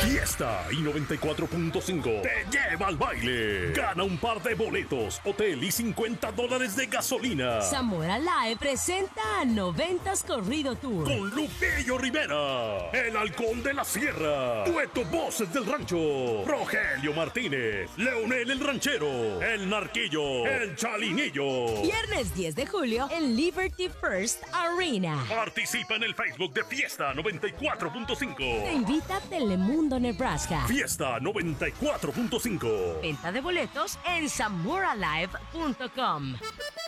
Fiesta y 94.5 te lleva al baile. Gana un par de boletos, hotel y $50 de gasolina. Zamora Live presenta a 90s Corrido Tour. Con Lupillo Rivera, el Halcón de la Sierra, Dueto Voces del Rancho, Rogelio Martínez, Leonel el Ranchero, el Narquillo, el Chalinillo. Viernes 10 de julio en Liberty First Arena. Participa en el Facebook de Fiesta 94.5. Te invita Telemundo Nebraska. Fiesta 94.5. Venta de boletos en zamoralive.com.